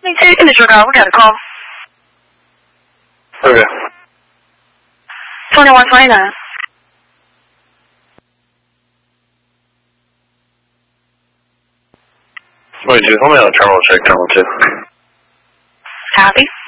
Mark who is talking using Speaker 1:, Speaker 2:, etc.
Speaker 1: In the Chicago, we got a call.
Speaker 2: Okay.
Speaker 1: 2129.
Speaker 2: Wait, dude, hold me on the terminal check, terminal 2.
Speaker 1: Copy.